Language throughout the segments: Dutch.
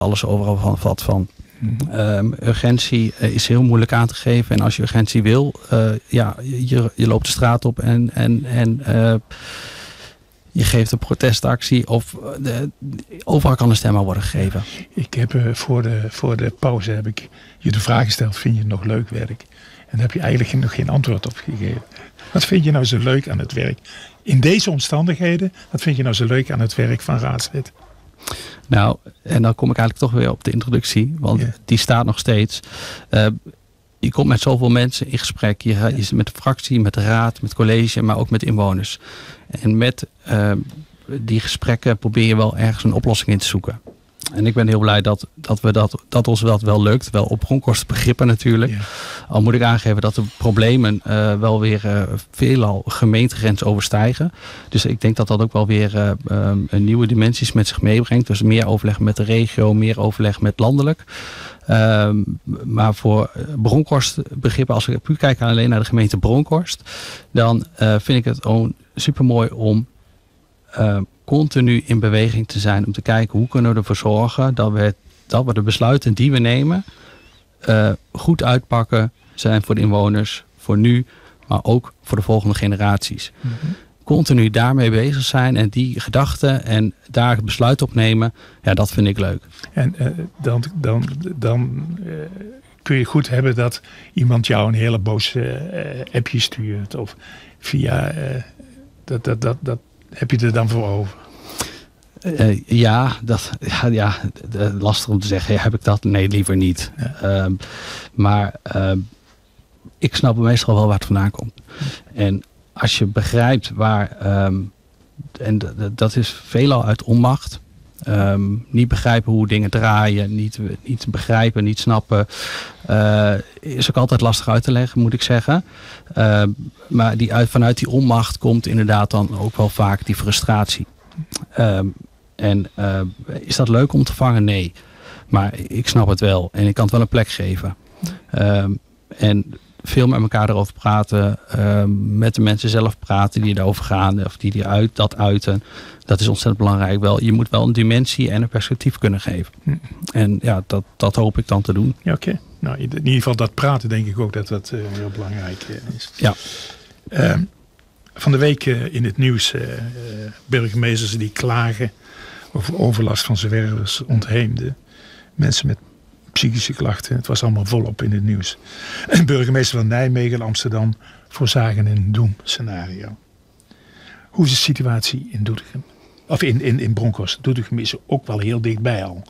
alles overal vat van. Urgentie is heel moeilijk aan te geven. En als je urgentie wil, je loopt de straat op en je geeft een protestactie of overal kan een stem aan worden gegeven. Ik heb voor de pauze heb ik je de vraag gesteld, vind je het nog leuk werk? En daar heb je eigenlijk nog geen antwoord op gegeven. Wat vind je nou zo leuk aan het werk? In deze omstandigheden, wat vind je nou zo leuk aan het werk van raadslid? Nou, en dan kom ik eigenlijk toch weer op de introductie, want die staat nog steeds. Je komt met zoveel mensen in gesprek. Je zit met de fractie, met de raad, met het college, maar ook met inwoners. En met die gesprekken probeer je wel ergens een oplossing in te zoeken. En ik ben heel blij dat ons dat wel lukt. Wel op Bronkhorstbegrippen natuurlijk. Ja. Al moet ik aangeven dat de problemen wel weer veelal gemeentegrens overstijgen. Dus ik denk dat dat ook wel weer nieuwe dimensies met zich meebrengt. Dus meer overleg met de regio, meer overleg met landelijk. Maar voor Bronkhorstbegrippen, als we puur kijken alleen naar de gemeente Bronkhorst, dan vind ik het super mooi om continu in beweging te zijn. Om te kijken hoe kunnen we ervoor zorgen dat we de besluiten die we nemen goed uitpakken zijn voor de inwoners, voor nu, maar ook voor de volgende generaties. Mm-hmm. Continu daarmee bezig zijn en die gedachten en daar besluit op nemen, ja, dat vind ik leuk. En dan kun je goed hebben dat iemand jou een hele boze appje stuurt of via dat heb je er dan voor over? Lastig om te zeggen. Heb ik dat? Nee, liever niet. Ja. Maar ik snap meestal wel waar het vandaan komt. En als je begrijpt waar, en dat is veelal uit onmacht. Niet begrijpen hoe dingen draaien, niet begrijpen, niet snappen. Is ook altijd lastig uit te leggen, moet ik zeggen. Maar vanuit die onmacht komt inderdaad dan ook wel vaak die frustratie. Is dat leuk om te vangen? Nee. Maar ik snap het wel en ik kan het wel een plek geven. En veel met elkaar erover praten, met de mensen zelf praten die erover gaan of die dat uiten. Dat is ontzettend belangrijk. Je moet wel een dimensie en een perspectief kunnen geven. En ja, dat hoop ik dan te doen. Ja, oké. Nou, in ieder geval dat praten denk ik ook dat dat heel belangrijk is. Ja. Van de week in het nieuws burgemeesters die klagen over overlast van zwervers, ontheemden. Mensen met psychische klachten. Het was allemaal volop in het nieuws. En burgemeester van Nijmegen en Amsterdam voorzagen een doemscenario. Hoe is de situatie in Doetinchem? Of in Bronkhorst. Doetinchem is ook wel heel dichtbij al.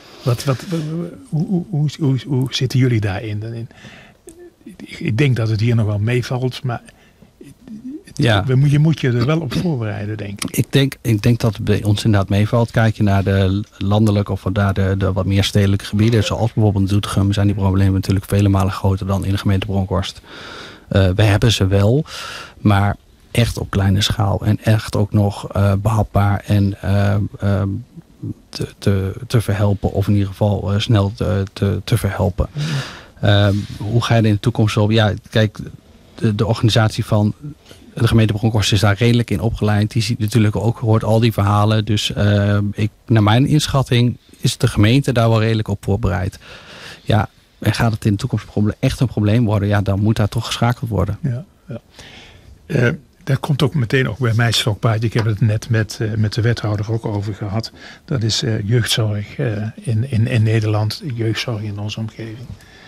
Hoe zitten jullie daarin? Ik denk dat het hier nog wel meevalt, maar ja. Je moet je er wel op voorbereiden, denk ik. Ik denk dat het bij ons inderdaad meevalt. Kijk je naar de landelijke of naar de wat meer stedelijke gebieden, zoals bijvoorbeeld Doetinchem, zijn die problemen natuurlijk vele malen groter dan in de gemeente Bronkhorst. Wij hebben ze wel, maar echt op kleine schaal en echt ook nog behapbaar en te verhelpen, of in ieder geval snel te verhelpen. Hoe ga je er in de toekomst op? Ja, kijk, de organisatie van de gemeente Bronkhorst is daar redelijk in opgeleid. Die ziet natuurlijk ook, hoort al die verhalen. Dus naar mijn inschatting is de gemeente daar wel redelijk op voorbereid. Ja, en gaat het in de toekomst echt een probleem worden? Ja, dan moet daar toch geschakeld worden. Ja. Dat komt ook meteen ook bij mij stokpaard. Ik heb het net met de wethouder ook over gehad. Dat is jeugdzorg in Nederland. Jeugdzorg in onze omgeving.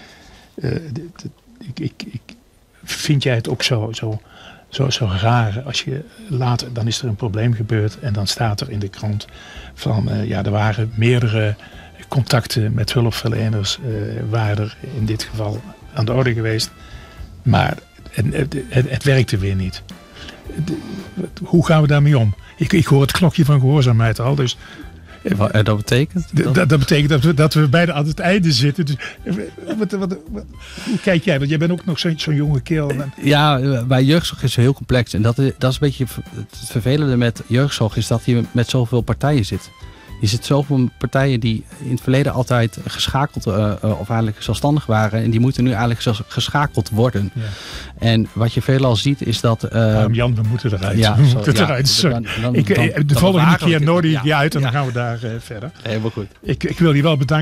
Vind jij het ook zo raar als je later, dan is er een probleem gebeurd en dan staat er in de krant van er waren meerdere contacten met hulpverleners waren er in dit geval aan de orde geweest, maar het werkte weer niet. Hoe gaan we daarmee om? Ik hoor het klokje van gehoorzaamheid al, dus dat betekent? Dat betekent dat we bijna aan het einde zitten. Dus, hoe kijk jij? Want jij bent ook nog zo'n jonge kerel. Ja, bij jeugdzorg is het heel complex. En dat is een beetje het vervelende met jeugdzorg, is dat je met zoveel partijen zit. Je ziet zoveel partijen die in het verleden altijd geschakeld of eigenlijk zelfstandig waren. En die moeten nu eigenlijk geschakeld worden. Ja. En wat je veelal ziet is dat... Jan, we moeten eruit. Ja, we moeten eruit. De volgende keer nodig ik je uit en dan gaan we daar verder. Helemaal goed. Ik wil je wel bedanken.